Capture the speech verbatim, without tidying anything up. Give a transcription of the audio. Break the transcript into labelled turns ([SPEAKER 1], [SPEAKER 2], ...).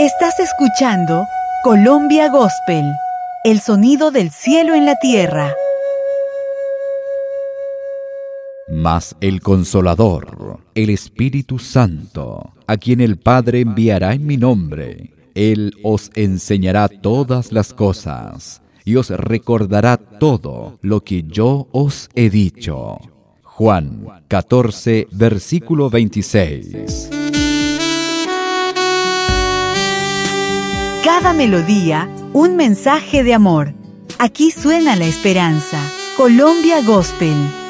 [SPEAKER 1] Estás escuchando Colombia Gospel, el sonido del cielo en la tierra.
[SPEAKER 2] Mas el Consolador, el Espíritu Santo, a quien el Padre enviará en mi nombre, Él os enseñará todas las cosas y os recordará todo lo que yo os he dicho. Juan catorce, versículo veintiséis.
[SPEAKER 1] Cada melodía, un mensaje de amor. Aquí suena la esperanza. Colombia Gospel.